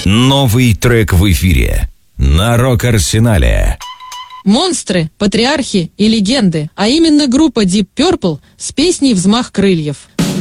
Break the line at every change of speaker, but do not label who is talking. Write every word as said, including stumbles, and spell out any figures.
Новый трек в эфире на Рок-Арсенале.
Монстры, патриархи и легенды, а именно группа Deep Purple с песней «Взмах крыльев».